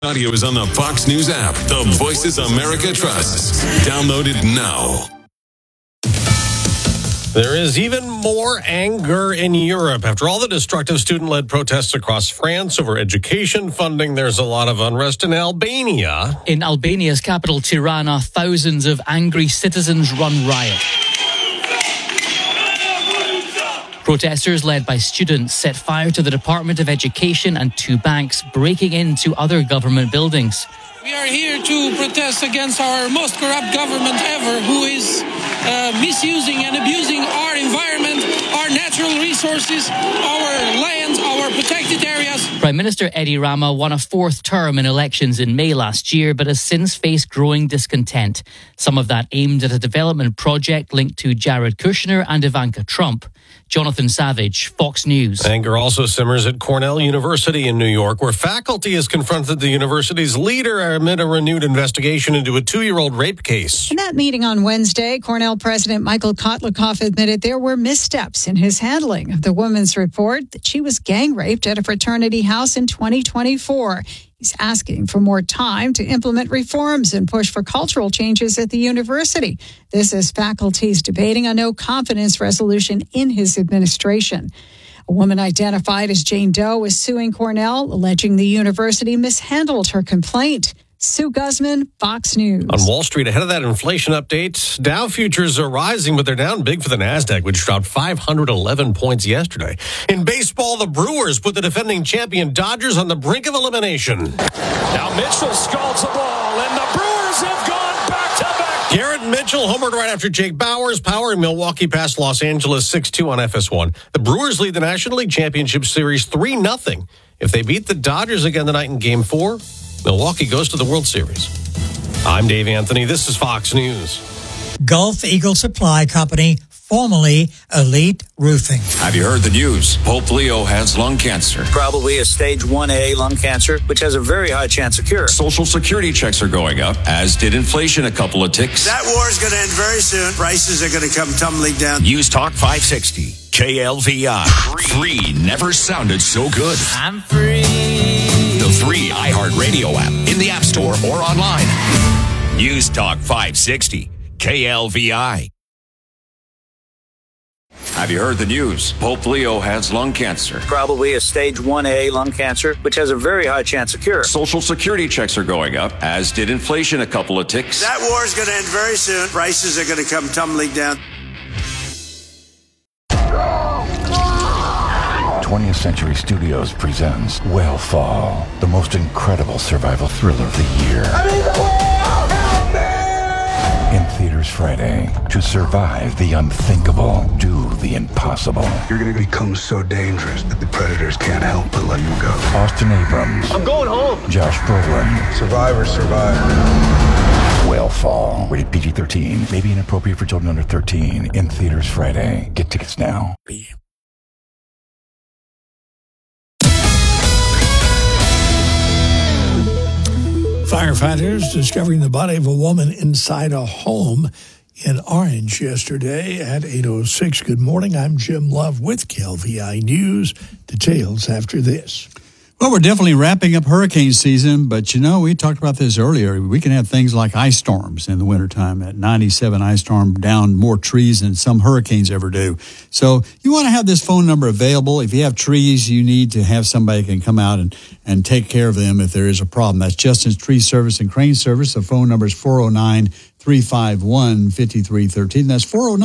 Audio is on the Fox News app. The Voices America trusts. Download it now. There is even more anger in Europe. After all the destructive student-led protests across France over education funding, there's a lot of unrest in Albania. In Albania's capital, Tirana, thousands of angry citizens run riot. Protesters led by students set fire to the Department of Education and 2 banks, breaking into other government buildings. We are here to protest against our most corrupt government ever, who is misusing and abusing our environment, our natural resources, our lands, our protected areas. Prime Minister Edi Rama won a 4th term in elections in May last year, but has since faced growing discontent. Some of that aimed at a development project linked to Jared Kushner and Ivanka Trump. Jonathan Savage, Fox News. Anger also simmers at Cornell University in New York, where faculty has confronted the university's leader amid a renewed investigation into a 2-year-old rape case. In that meeting on Wednesday, Cornell President Michael Kotlikoff admitted there were missteps in his handling of the woman's report that she was gang raped at a fraternity house in 2024. He's asking for more time to implement reforms and push for cultural changes at the university. This is faculty's debating a no-confidence resolution in his administration. A woman identified as Jane Doe is suing Cornell, alleging the university mishandled her complaint. Sue Guzman, Fox News. On Wall Street, ahead of that inflation update, Dow futures are rising, but they're down big for the NASDAQ, which dropped 511 points yesterday. In baseball, the Brewers put the defending champion Dodgers on the brink of elimination. Now Mitchell scalds the ball, and the Brewers have gone back-to-back. Garrett Mitchell homered right after Jake Bauers, powering Milwaukee past Los Angeles 6-2 on FS1. The Brewers lead the National League Championship Series 3-0. If they beat the Dodgers again tonight in Game 4, Milwaukee goes to the World Series. I'm Dave Anthony. This is Fox News. Gulf Eagle Supply Company, formerly Elite Roofing. Have you heard the news? Pope Leo has lung cancer. Probably a stage 1A lung cancer, which has a very high chance of cure. Social Security checks are going up, as did inflation a couple of ticks. That war is going to end very soon. Prices are going to come tumbling down. News Talk 560. KLVI. Free never sounded so good. I'm free. The free iHeartRadio app in the App Store or online. News Talk 560. KLVI. Have you heard the news? Pope Leo has lung cancer. Probably a stage 1A lung cancer, which has a very high chance of cure. Social Security checks are going up, as did inflation a couple of ticks. That war is going to end very soon. Prices are going to come tumbling down. 20th Century Studios presents Whale the most incredible survival thriller of the year. I'm in the whale! Help me! In theaters Friday. To survive the unthinkable, do the impossible. You're going to become so dangerous that the predators can't help but let you go. Austin Abrams. I'm going home. Josh Brolin. Survivors survive. Whale, rated PG-13. May be inappropriate for children under 13. In theaters Friday. Get tickets now. Firefighters discovering the body of a woman inside a home in Orange yesterday at 8:06. Good morning. I'm Jim Love with KLVI News. Details after this. Well, we're definitely wrapping up hurricane season, but we talked about this earlier. We can have things like ice storms in the wintertime. At 97 ice storm down more trees than some hurricanes ever do. So you want to have this phone number available. If you have trees, you need to have somebody who can come out and take care of them if there is a problem. That's Justin's Tree Service and Crane Service. The phone number is 409-351-5313. That's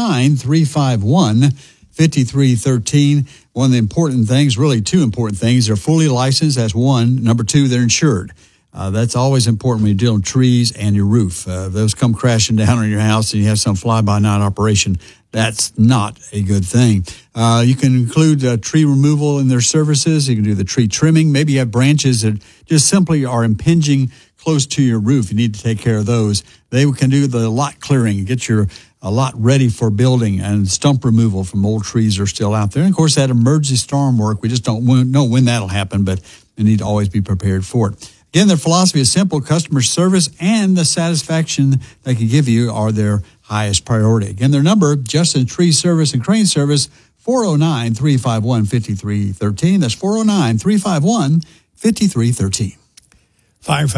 409-351-5313. One of the important things, really 2 important things, they're fully licensed. That's 1. Number 2, they're insured. That's always important when you're dealing with trees and your roof. If those come crashing down on your house and you have some fly-by-night operation, that's not a good thing. You can include tree removal in their services. You can do the tree trimming. Maybe you have branches that just simply are impinging close to your roof. You need to take care of those. They can do the lot clearing and get your a lot ready for building, and stump removal from old trees are still out there. And, of course, that emergency storm work, we just don't know when that'll happen, but you need to always be prepared for it. Again, their philosophy is simple. Customer service and the satisfaction they can give you are their highest priority. Again, their number, Justin Tree Service and Crane Service, 409-351-5313. That's 409-351-5313. Firefighters